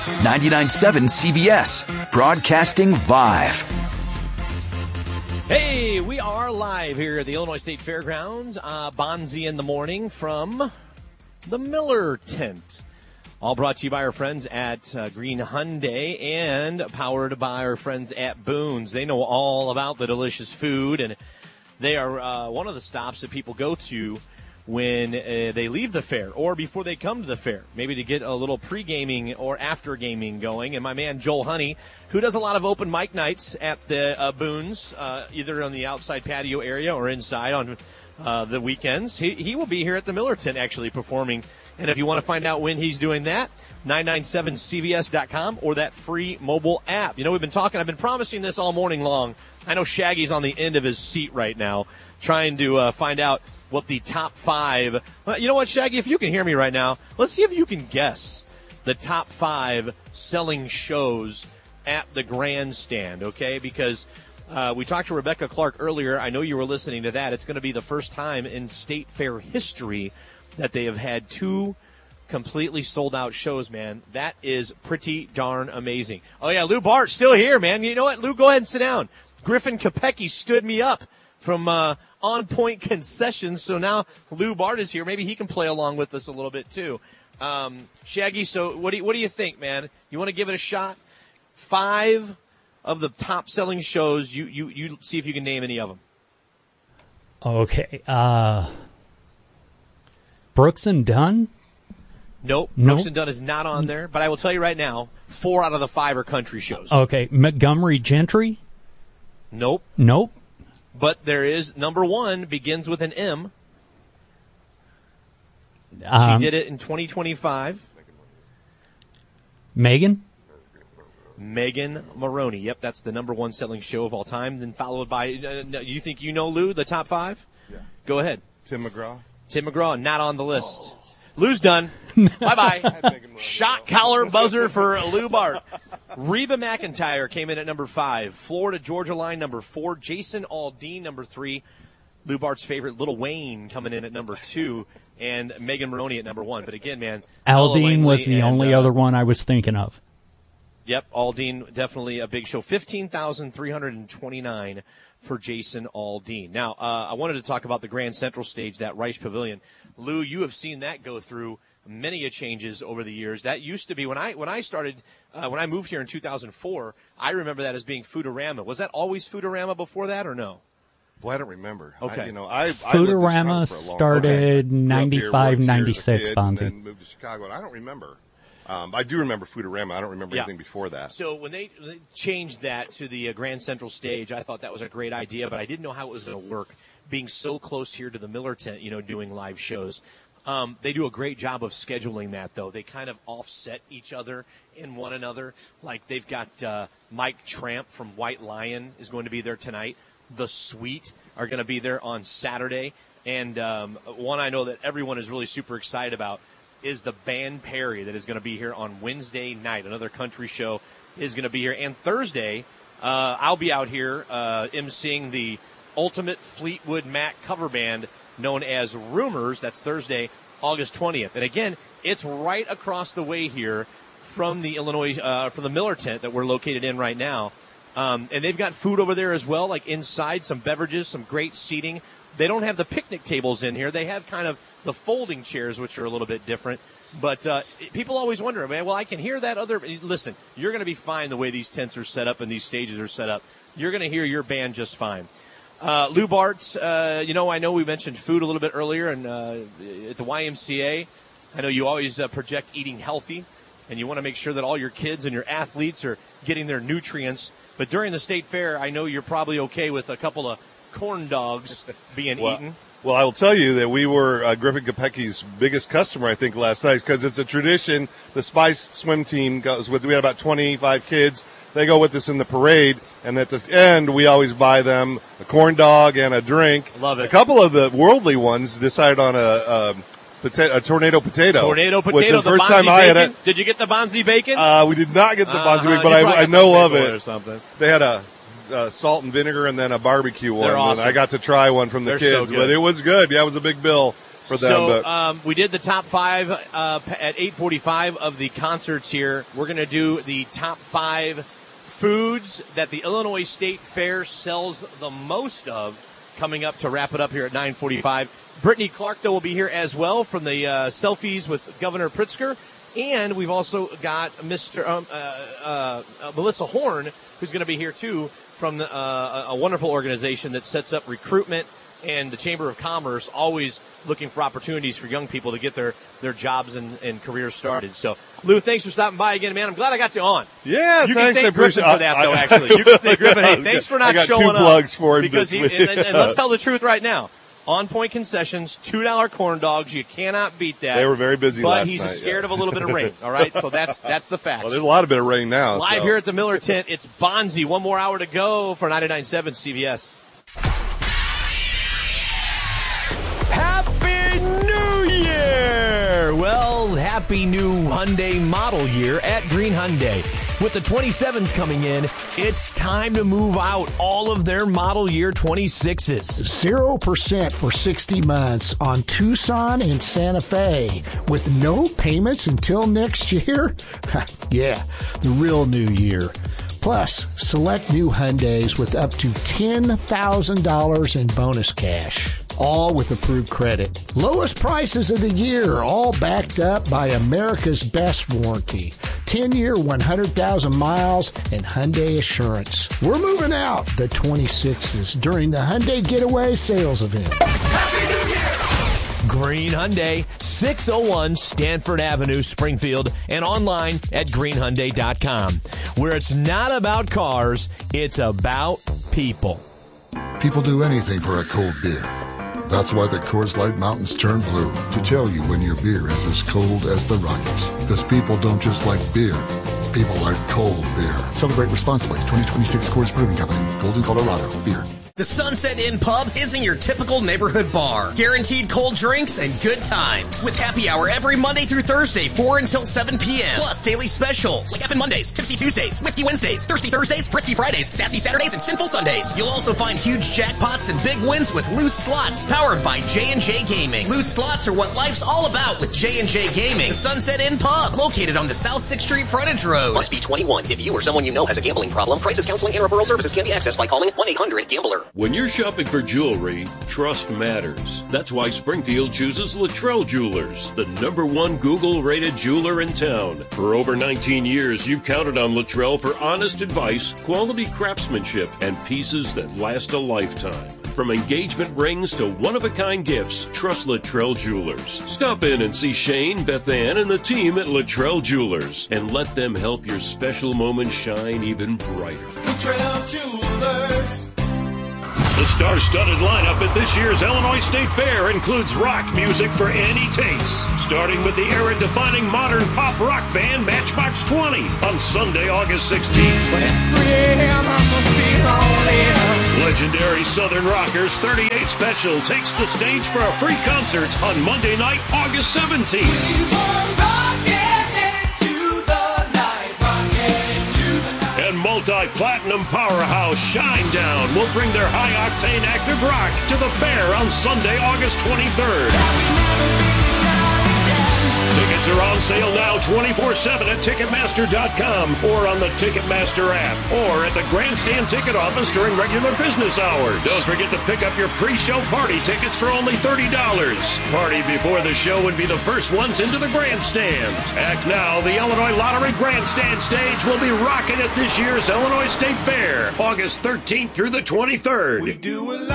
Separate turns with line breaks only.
99.7 CBS, broadcasting live.
Hey, we are live here at the Illinois State Fairgrounds. Bonzi in the morning from the Miller Tent. All brought to you by our friends at Green Hyundai and powered by our friends at Boone's. They know all about the delicious food, and they are one of the stops that people go to when they leave the fair or before they come to the fair, maybe to get a little pre-gaming or after-gaming going. And my man Joel Honey, who does a lot of open mic nights at the Boone's, either on the outside patio area or inside on the weekends, he will be here at the Miller Tent actually performing. And if you want to find out when he's doing that, 997cbs.com or that free mobile app. You know, I've been promising this all morning long. I know Shaggy's on the end of his seat right now trying to find out what the top 5. You know what, Shaggy, if you can hear me right now, let's see if you can guess the top 5 selling shows at the grandstand, okay? Because we talked to Rebecca Clark earlier. I know you were listening to that. It's going to be the first time in State Fair history that they have had 2 completely sold-out shows, man. That is pretty darn amazing. Oh, yeah, Lou Bart still here, man. You know what, Lou, go ahead and sit down. Griffin Kopecky stood me up from On Point Concessions, so now Lou Bart is here. Maybe he can play along with us a little bit, too. Shaggy, so what do you think, man? You want to give it a shot? 5 of the top-selling shows. You see if you can name any of them.
Okay. Brooks and Dunn?
Nope. Brooks and Dunn is not on there. But I will tell you right now, 4 out of the 5 are country shows.
Okay. Montgomery Gentry?
Nope. But there is number 1 begins with an M. She did it in 2025.
Megan
Maroney. Yep, that's the number 1 selling show of all time. Then followed by, you think you know, Lou, the top 5?
Yeah.
Go ahead.
Tim McGraw,
not on the list. Lou's done. Bye-bye. Shot collar buzzer for Lou Bart. Reba McEntire came in at number 5. Florida Georgia Line, number 4. Jason Aldean, number 3. Lou Bart's favorite, Lil Wayne, coming in at number 2. And Megan Maroney at number 1. But again, man,
Aldean was the only other one I was thinking of.
Yep, Aldean, definitely a big show. 15,329 for Jason Aldean. Now, I wanted to talk about the Grand Central Stage, that Rice Pavilion. Lou, you have seen that go through many a changes over the years. That used to be when I started when I moved here in 2004. I remember that as being Foodorama. Was that always Foodorama before that, or no?
Boy, I don't remember.
Okay.
Foodorama started 95, 96, Bonzi.
And moved to Chicago, and I don't remember. I do remember Foodorama. I don't remember anything before that.
So when they changed that to the Grand Central Stage, I thought that was a great idea, but I didn't know how it was going to work, being so close here to the Miller Tent, doing live shows. They do a great job of scheduling that, though. They kind of offset each other in one another. Like they've got Mike Tramp from White Lion is going to be there tonight. The Sweet are going to be there on Saturday. And one I know that everyone is really super excited about is the Band Perry that is going to be here on Wednesday night. Another country show is going to be here. And Thursday, I'll be out here emceeing the Ultimate Fleetwood Mac cover band known as Rumors. That's Thursday, August 20th. And again, it's right across the way here from the from the Miller Tent that we're located in right now. And they've got food over there as well, like inside, some beverages, some great seating. They don't have the picnic tables in here. They have kind of the folding chairs, which are a little bit different. But people always wonder, man, well, I can hear that other. Listen, you're going to be fine the way these tents are set up and these stages are set up. You're going to hear your band just fine. Lou Bart, I know we mentioned food a little bit earlier, and at the YMCA, I know you always project eating healthy, and you want to make sure that all your kids and your athletes are getting their nutrients. But during the state fair, I know you're probably okay with a couple of corn dogs being eaten.
Well, I will tell you that we were Griffin Kopecky's biggest customer, I think, last night, because it's a tradition. The Spice swim team goes with, we had about 25 kids. They go with us in the parade, and at the end, we always buy them a corn dog and a drink.
Love it.
A couple of the worldly ones decided on a tornado potato.
Tornado potato,
which is
the
first
Bonzi
time I had
bacon.
it.
Did you get the Bonzi bacon?
We did not get the Bonzi bacon, but I know of it.
Or something.
They had a salt and vinegar and then a barbecue one.
They're awesome.
And I got to try one from the
They're
kids,
so good.
but it was good. Yeah, it was a big bill for them.
So we did the top 5 at 8:45 of the concerts here. We're going to do the top 5 foods that the Illinois State Fair sells the most of coming up to wrap it up here at 9:45. Brittany Clark, though, will be here as well from the Selfies with Governor Pritzker. And we've also got Melissa Horn, who's going to be here, too, from a wonderful organization that sets up recruitment, and the Chamber of Commerce, always looking for opportunities for young people to get their jobs and careers started. So, Lou, thanks for stopping by again, man. I'm glad I got you on.
Yeah,
you
thanks.
can thank Griffin for that, though, actually. You can say, Griffin, hey, thanks for not showing up.
I got 2 plugs for him.
Because and let's tell the truth right now. On Point Concessions, $2 corn dogs. You cannot beat that.
They were very busy last night.
But he's scared of a little bit of rain, all right? So that's the fact.
Well, there's a lot of bit of rain now.
Live here at the Miller Tent, it's Bonzi. 1 more hour to go for 99.7 CBS.
Happy New Year! Well, happy new Hyundai model year at Green Hyundai. With the 27s coming in, it's time to move out all of their model year 26s.
0% for 60 months on Tucson and Santa Fe with no payments until next year? Yeah, the real new year. Plus, select new Hyundais with up to $10,000 in bonus cash. All with approved credit. Lowest prices of the year, all backed up by America's best warranty. 10-year, 100,000 miles, and Hyundai Assurance. We're moving out the 26s during the Hyundai Getaway sales event.
Happy New Year! Green Hyundai, 601 Stanford Avenue, Springfield, and online at greenhyundai.com, where it's not about cars, it's about people.
People do anything for a cold beer. That's why the Coors Light Mountains turn blue, to tell you when your beer is as cold as the Rockies. Because people don't just like beer, people like cold beer. Celebrate responsibly. 2026 Coors Brewing Company, Golden, Colorado. Beer.
The Sunset Inn Pub isn't your typical neighborhood bar. Guaranteed cold drinks and good times. With happy hour every Monday through Thursday, 4 until 7 p.m. Plus daily specials like Effin' Mondays, Tipsy Tuesdays, Whiskey Wednesdays, Thirsty Thursdays, Frisky Fridays, Sassy Saturdays, and Sinful Sundays. You'll also find huge jackpots and big wins with Loose Slots, powered by J&J Gaming. Loose Slots are what life's all about with J&J Gaming. The Sunset Inn Pub, located on the South 6th Street frontage road. Must be 21. If you or someone you know has a gambling problem, crisis counseling and referral services can be accessed by calling 1-800-GAMBLER.
When you're shopping for jewelry, trust matters. That's why Springfield chooses Luttrell Jewelers, the #1 Google-rated jeweler in town. For over 19 years, you've counted on Luttrell for honest advice, quality craftsmanship, and pieces that last a lifetime. From engagement rings to one-of-a-kind gifts, trust Luttrell Jewelers. Stop in and see Shane, Beth Ann, and the team at Luttrell Jewelers, and let them help your special moments shine even brighter.
Luttrell Jewelers.
The star-studded lineup at this year's Illinois State Fair includes rock music for any taste, starting with the era-defining modern pop rock band Matchbox 20 on Sunday, August 16th.
When it's 3 a.m., I must be lonely.
Legendary Southern Rockers 38 Special takes the stage for a free concert on Monday night, August 17th. And multi-platinum powerhouse Shinedown will bring their high-octane active rock to the fair on Sunday, August 23rd. Tickets are on sale now 24/7 at Ticketmaster.com or on the Ticketmaster app or at the Grandstand ticket office during regular business hours. Don't forget to pick up your pre-show party tickets for only $30. Party before the show would be the first ones into the grandstand. Act now, the Illinois Lottery Grandstand stage will be rocking at this year's Illinois State Fair, August 13th through the 23rd.
We do a lot.